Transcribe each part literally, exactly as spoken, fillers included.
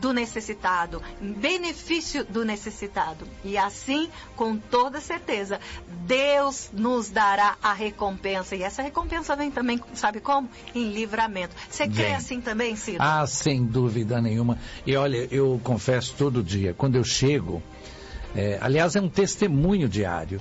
do necessitado, em benefício do necessitado. E assim, com toda certeza, Deus nos dará a recompensa. E essa recompensa vem também, sabe como? Em livramento. Você crê assim também, Ciro? Ah, sem dúvida nenhuma. E olha, eu confesso todo dia, quando eu chego, é, aliás, é um testemunho diário.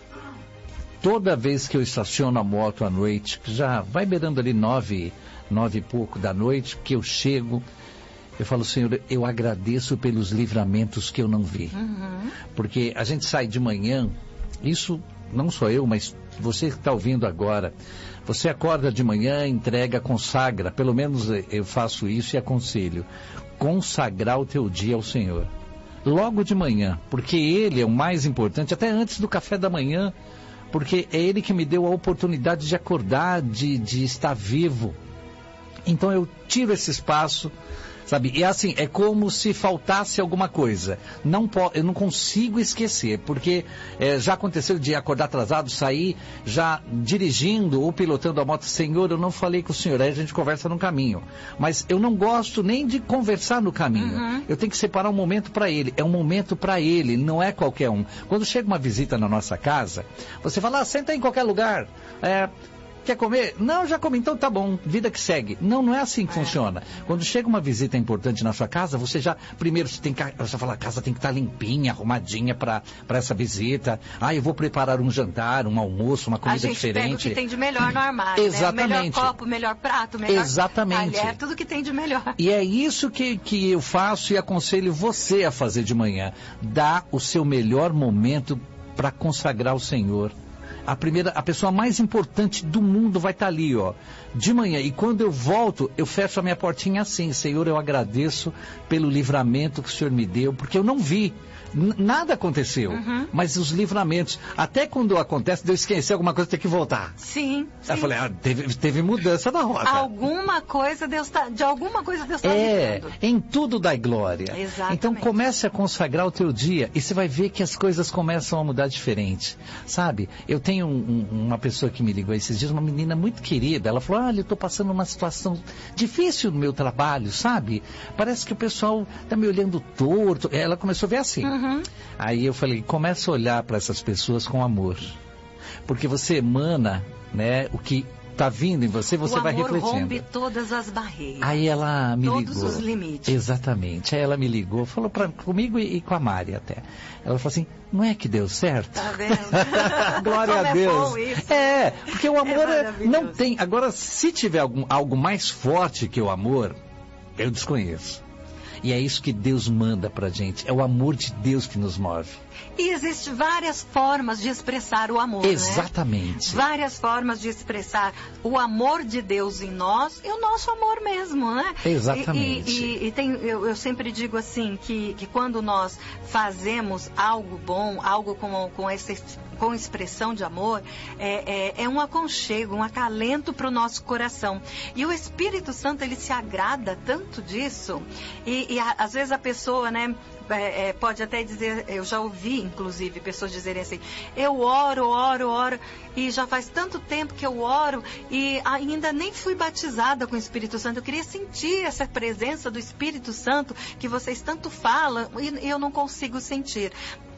Toda vez que eu estaciono a moto à noite, que já vai beirando ali nove, nove e pouco da noite, que eu chego, eu falo, Senhor, eu agradeço pelos livramentos que eu não vi. Uhum. Porque a gente sai de manhã, isso não só eu, mas você que está ouvindo agora, você acorda de manhã, entrega, consagra, pelo menos eu faço isso e aconselho, consagrar o teu dia ao Senhor. Logo de manhã, porque Ele é o mais importante, até antes do café da manhã, porque é Ele que me deu a oportunidade de acordar, de, de estar vivo. Então eu tiro esse espaço, sabe? E assim, é como se faltasse alguma coisa. Não po- eu não consigo esquecer, porque é, já aconteceu de acordar atrasado, sair já dirigindo ou pilotando a moto. Senhor, eu não falei com o senhor, aí a gente conversa no caminho. Mas eu não gosto nem de conversar no caminho. Uhum. Eu tenho que separar um momento para ele. É um momento para ele, não é qualquer um. Quando chega uma visita na nossa casa, você fala, ah, senta aí em qualquer lugar. É... Quer comer? Não, já comi, então tá bom, vida que segue. Não, não é assim que é. funciona. Quando chega uma visita importante na sua casa, você já, primeiro você tem que, você fala, a casa tem que estar limpinha, arrumadinha para para essa visita. Ah, eu vou preparar um jantar, um almoço, uma comida diferente. A gente diferente. Pega o que tem de melhor no armário, Exatamente. Né? Melhor copo, melhor prato, melhor Exatamente. talher, tudo que tem de melhor. E é isso que, que eu faço e aconselho você a fazer de manhã. Dá o seu melhor momento para consagrar o Senhor. A primeira, a pessoa mais importante do mundo vai estar ali, ó, de manhã. E quando eu volto, eu fecho a minha portinha assim, Senhor, eu agradeço pelo livramento que o Senhor me deu, porque eu não vi. N- nada aconteceu, uhum. Mas os livramentos, até quando acontece, de eu esquecer alguma coisa, tem que voltar. Sim, sim. Aí eu falei, ah, teve, teve mudança na rota. Alguma coisa Deus tá, de alguma coisa Deus está É, livrando. Em tudo dai glória. Exatamente. Então comece a consagrar o teu dia e você vai ver que as coisas começam a mudar diferente. Sabe, eu tenho um, um, uma pessoa que me ligou esses dias, uma menina muito querida, ela falou, olha, eu estou passando uma situação difícil no meu trabalho, sabe? Parece que o pessoal está me olhando torto. Ela começou a ver assim. Uhum. Uhum. Aí eu falei, começa a olhar para essas pessoas com amor. Porque você emana, né, o que está vindo em você, você vai refletindo. O amor rompe todas as barreiras. Aí ela me todos ligou. Todos os limites. Exatamente. Aí ela me ligou, falou pra, comigo e, e com a Mari até. Ela falou assim, não é que deu certo? Tá vendo? Glória Como a Deus. É, bom isso. É, porque o amor é não tem... Agora, se tiver algum, algo mais forte que o amor, eu desconheço. E é isso que Deus manda pra gente. É o amor de Deus que nos move. E existem várias formas de expressar o amor, Exatamente. Né? Várias formas de expressar o amor de Deus em nós e o nosso amor mesmo, né? Exatamente. E, e, e tem, eu, eu sempre digo assim, que, que quando nós fazemos algo bom, algo com, com, essa, com expressão de amor, é, é, é um aconchego, um acalento para o nosso coração. E o Espírito Santo, ele se agrada tanto disso, e, e a, às vezes a pessoa, né, é, é, pode até dizer, eu já ouvi, inclusive, pessoas dizerem assim, eu oro, oro, oro, e já faz tanto tempo que eu oro, e ainda nem fui batizada com o Espírito Santo. Eu queria sentir essa presença do Espírito Santo que vocês tanto falam, e eu não consigo sentir.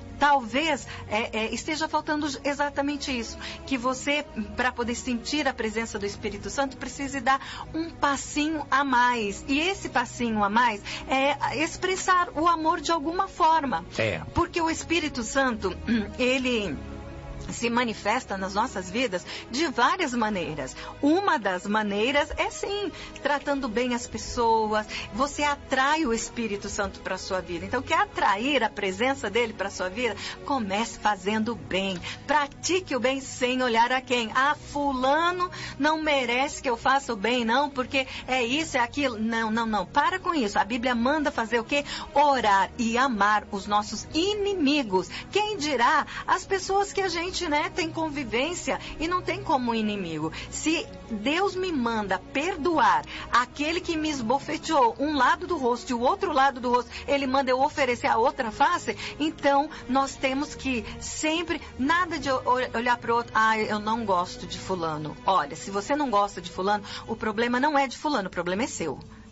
Talvez é, é, esteja faltando exatamente isso, que você, para poder sentir a presença do Espírito Santo, precise dar um passinho a mais. E esse passinho a mais é expressar o amor de alguma forma. É. Porque o Espírito Santo, ele se manifesta nas nossas vidas de várias maneiras. Uma das maneiras é sim, tratando bem as pessoas. Você atrai o Espírito Santo para a sua vida. Então, quer atrair a presença dele para a sua vida? Comece fazendo bem. Pratique o bem sem olhar a quem. Ah, fulano não merece que eu faça o bem, não, porque é isso, é aquilo. Não, não, não. Para com isso. A Bíblia manda fazer o quê? Orar e amar os nossos inimigos. Quem dirá as pessoas que a gente, né, tem convivência e não tem como inimigo. Se Deus me manda perdoar aquele que me esbofeteou um lado do rosto e o outro lado do rosto, ele manda eu oferecer a outra face, então nós temos que sempre, nada de olhar para o outro, ah, eu não gosto de fulano. Olha, se você não gosta de fulano, o problema não é de fulano, o problema é seu.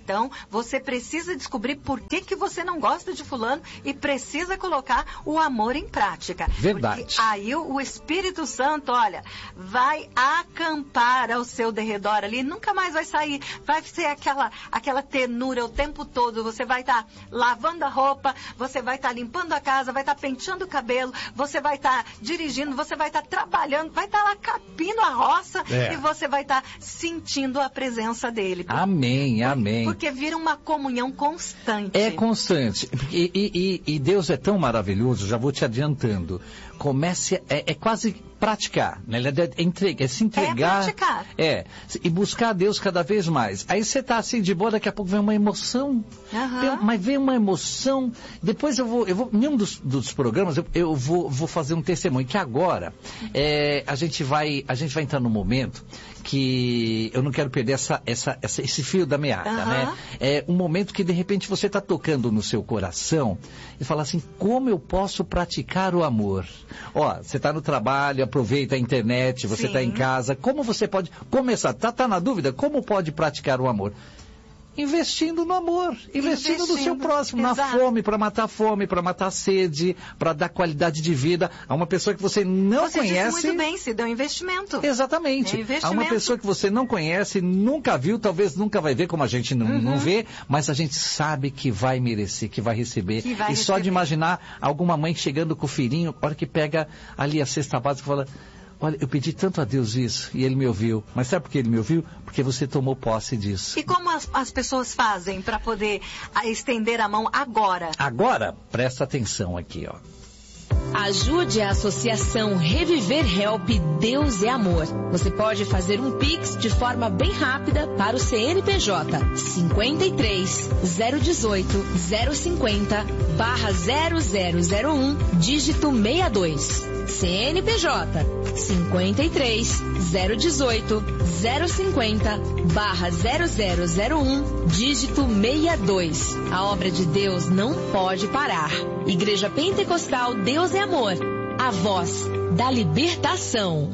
Então, você precisa descobrir por que, que você não gosta de fulano e precisa colocar o amor em prática. Verdade. Porque aí o, o Espírito Santo, olha, vai acampar ao seu derredor ali, nunca mais vai sair. Vai ser aquela, aquela ternura o tempo todo. Você vai estar tá lavando a roupa, você vai estar tá limpando a casa, vai estar tá penteando o cabelo, você vai estar tá dirigindo, você vai estar tá trabalhando, vai estar tá lá capindo a roça é. e você vai estar tá sentindo a presença dele. Amém, amém. Porque vira uma comunhão constante. É constante. E, e, e Deus é tão maravilhoso, já vou te adiantando. Comece, é, é quase praticar, né? É, entrega, é se entregar. É praticar. É, e buscar a Deus cada vez mais. Aí você tá assim de boa, daqui a pouco vem uma emoção. Uhum. Vem, mas vem uma emoção. Depois eu vou, eu vou em um dos, dos programas, eu, eu vou, vou fazer um testemunho, que agora é, a, gente vai, a gente vai entrar num momento que eu não quero perder essa, essa, essa, esse fio da meada, uhum. né? É um momento que de repente você está tocando no seu coração e fala assim, como eu posso praticar o amor? Ó, você está no trabalho, aproveita a internet, você está em casa, como você pode começar? Tá, tá na dúvida? Como pode praticar o amor? Investindo no amor, investindo, investindo no seu próximo, exato. Na fome, para matar a fome, para matar a sede, para dar qualidade de vida a uma pessoa que você não você conhece. Disse muito bem, se dá um investimento. Exatamente. É investimento. A uma pessoa que você não conhece, nunca viu, talvez nunca vai ver, como a gente não, uhum. não vê, mas a gente sabe que vai merecer, que vai receber. Que vai e receber. Só de imaginar alguma mãe chegando com o filhinho, a hora que pega ali a cesta básica e fala... Olha, eu pedi tanto a Deus isso e Ele me ouviu. Mas sabe por que Ele me ouviu? Porque você tomou posse disso. E como as, as pessoas fazem para poder a, estender a mão agora? Agora, presta atenção aqui, ó. Ajude a Associação Reviver Help Deus é Amor. Você pode fazer um Pix de forma bem rápida para o C N P J cinquenta e três, zero dezoito, zero cinquenta, barra zero zero zero um, dígito sessenta e dois. C N P J cinquenta e três, zero dezoito, zero cinquenta, barra zero zero zero um, dígito sessenta e dois. A obra de Deus não pode parar. Igreja Pentecostal Deus é Amor, a voz da libertação.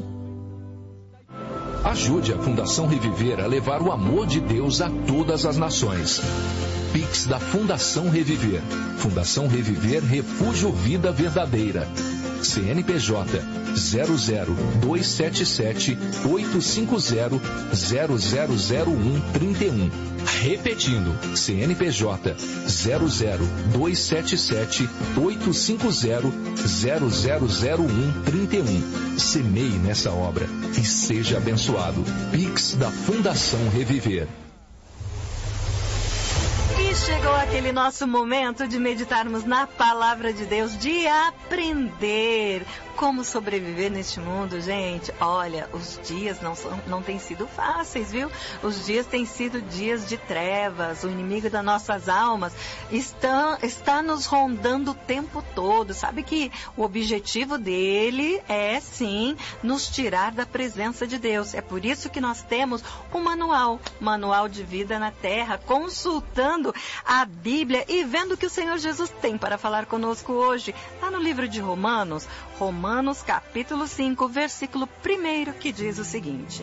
Ajude a Fundação Reviver a levar o amor de Deus a todas as nações. Pix da Fundação Reviver. Fundação Reviver Refúgio Vida Verdadeira. C N P J zero zero dois sete sete oito cinco zero zero zero zero um trinta e um. Repetindo, C N P J zero zero dois sete sete oito cinco zero zero zero zero um trinta e um. Semeie nessa obra e seja abençoado. Pix da Fundação Reviver. E chegou aquele nosso momento de meditarmos na palavra de Deus, de aprender como sobreviver neste mundo, gente. Olha, os dias não, são, não têm sido fáceis, viu? Os dias têm sido dias de trevas. O inimigo das nossas almas está, está nos rondando o tempo todo. Sabe que o objetivo dele é, sim, nos tirar da presença de Deus. É por isso que nós temos um manual, manual de vida na terra, consultando a Bíblia e vendo o que o Senhor Jesus tem para falar conosco hoje. Lá no livro de Romanos, Romanos capítulo cinco, versículo primeiro, que diz o seguinte: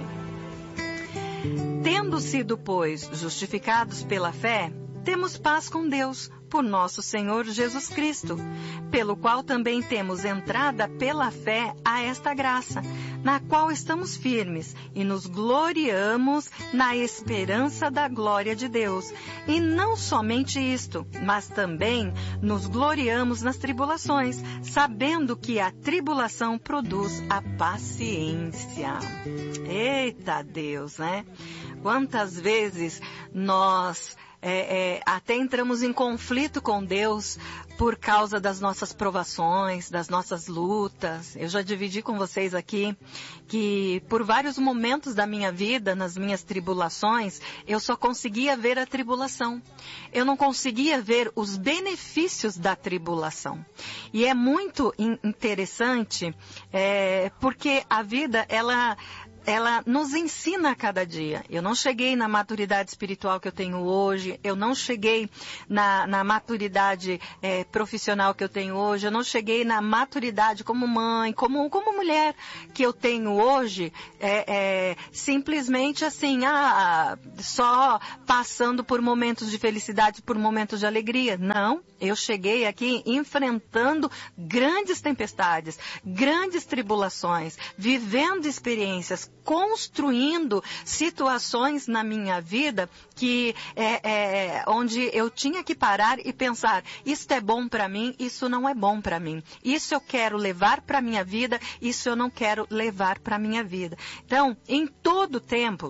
Tendo sido, pois, justificados pela fé, temos paz com Deus, por nosso Senhor Jesus Cristo, pelo qual também temos entrada pela fé a esta graça, na qual estamos firmes e nos gloriamos na esperança da glória de Deus. E não somente isto, mas também nos gloriamos nas tribulações, sabendo que a tribulação produz a paciência. Eita Deus, né? Quantas vezes nós É, é, até entramos em conflito com Deus por causa das nossas provações, das nossas lutas. Eu já dividi com vocês aqui que por vários momentos da minha vida, nas minhas tribulações, eu só conseguia ver a tribulação. Eu não conseguia ver os benefícios da tribulação. E é muito interessante, é, porque a vida, ela... ela nos ensina a cada dia. Eu não cheguei na maturidade espiritual que eu tenho hoje, eu não cheguei na, na maturidade é, profissional que eu tenho hoje, eu não cheguei na maturidade como mãe, como, como mulher que eu tenho hoje, é, é, simplesmente assim, ah, só passando por momentos de felicidade, por momentos de alegria. Não, eu cheguei aqui enfrentando grandes tempestades, grandes tribulações, vivendo experiências, construindo situações na minha vida que é, é, onde eu tinha que parar e pensar, isto é bom para mim, isso não é bom para mim. Isso eu quero levar para minha vida, isso eu não quero levar para minha vida. Então, em todo tempo,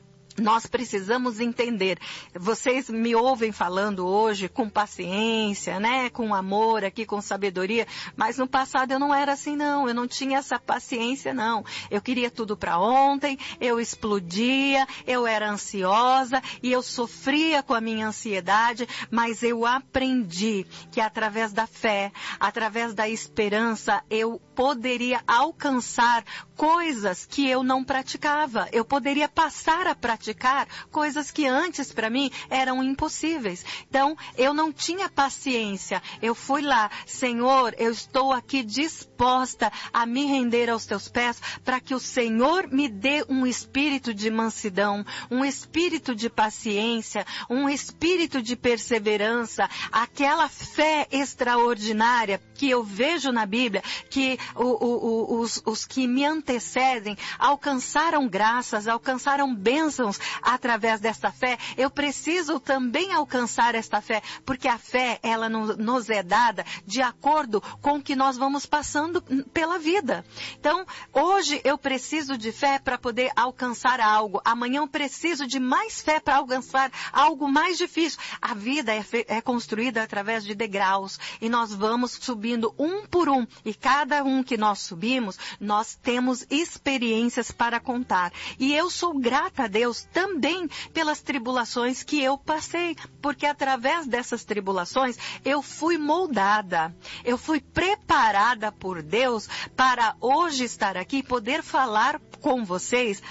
nós precisamos entender. Vocês me ouvem falando hoje com paciência, né? Com amor aqui, com sabedoria. Mas no passado eu não era assim, não. Eu não tinha essa paciência, não. Eu queria tudo para ontem, eu explodia, eu era ansiosa e eu sofria com a minha ansiedade. Mas eu aprendi que através da fé, através da esperança, eu poderia alcançar coisas que eu não praticava. Eu poderia passar a praticar coisas que antes para mim eram impossíveis. Então, eu não tinha paciência. Eu fui lá, Senhor, eu estou aqui disposta a me render aos teus pés para que o Senhor me dê um espírito de mansidão, um espírito de paciência, um espírito de perseverança, aquela fé extraordinária que eu vejo na Bíblia, que o, o, o, os, os que me antecedem alcançaram graças, alcançaram bênçãos através desta fé. Eu preciso também alcançar esta fé, porque a fé, ela no, nos é dada de acordo com o que nós vamos passando pela vida. Então, hoje eu preciso de fé para poder alcançar algo. Amanhã eu preciso de mais fé para alcançar algo mais difícil. A vida é, é construída através de degraus e nós vamos subindo um por um. E cada um que nós subimos, nós temos experiências para contar. E eu sou grata a Deus também pelas tribulações que eu passei, porque através dessas tribulações eu fui moldada, eu fui preparada por Deus para hoje estar aqui e poder falar com vocês,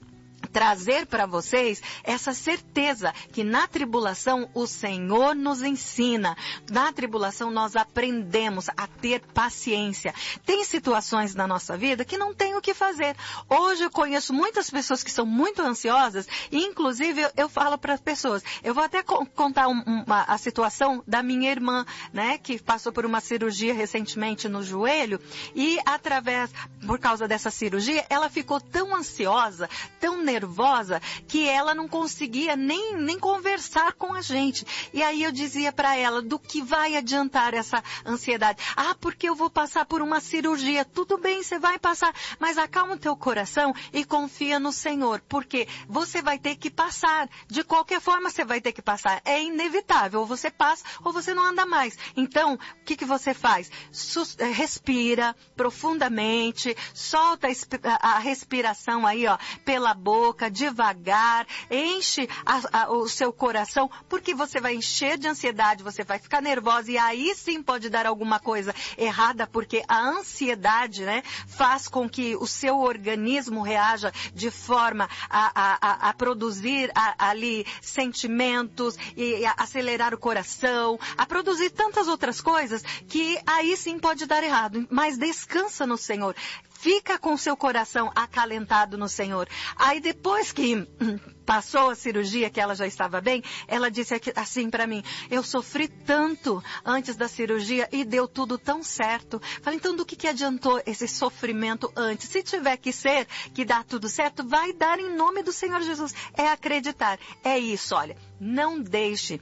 trazer para vocês essa certeza que na tribulação o Senhor nos ensina. Na tribulação nós aprendemos a ter paciência. Tem situações na nossa vida que não tem o que fazer. Hoje eu conheço muitas pessoas que são muito ansiosas e inclusive eu, eu falo para as pessoas, eu vou até co- contar um, uma, a situação da minha irmã, né, que passou por uma cirurgia recentemente no joelho e através, por causa dessa cirurgia, ela ficou tão ansiosa, tão nervosa, nervosa, que ela não conseguia nem, nem conversar com a gente. E aí eu dizia para ela, do que vai adiantar essa ansiedade? Ah, porque eu vou passar por uma cirurgia. Tudo bem, você vai passar, mas acalma o teu coração e confia no Senhor, porque você vai ter que passar. De qualquer forma, você vai ter que passar. É inevitável, ou você passa ou você não anda mais. Então, o que, que você faz? Sus- respira profundamente, solta a, a respiração aí, ó, pela boca, devagar, enche a, a, o seu coração, porque você vai encher de ansiedade, você vai ficar nervosa e aí sim pode dar alguma coisa errada, porque a ansiedade, né, faz com que o seu organismo reaja de forma a, a, a produzir a, ali sentimentos e a acelerar o coração, a produzir tantas outras coisas que aí sim pode dar errado. Mas descansa no Senhor. Fica com seu coração acalentado no Senhor. Aí depois que passou a cirurgia, que ela já estava bem, ela disse assim para mim, eu sofri tanto antes da cirurgia e deu tudo tão certo. Falei, então do que, que adiantou esse sofrimento antes? Se tiver que ser, que dá tudo certo, vai dar em nome do Senhor Jesus. É acreditar. É isso, olha, não deixe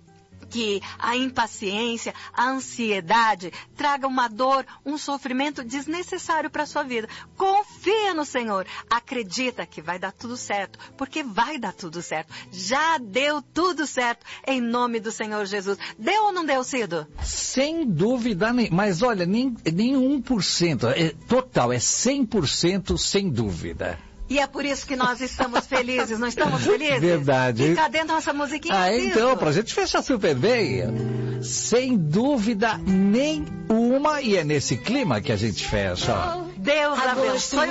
que a impaciência, a ansiedade traga uma dor, um sofrimento desnecessário para a sua vida. Confia no Senhor. Acredita que vai dar tudo certo, porque vai dar tudo certo. Já deu tudo certo em nome do Senhor Jesus. Deu ou não deu, Cido? Sem dúvida nenhuma. Mas olha, nem, nem um por cento. É total, é cem por cento sem dúvida. E é por isso que nós estamos felizes, não estamos felizes? Verdade. E cadê nossa musiquinha? Ah, então, pra gente fechar super bem. Sem dúvida nenhuma. E é nesse clima que a gente fecha, ó. Deus abençoe.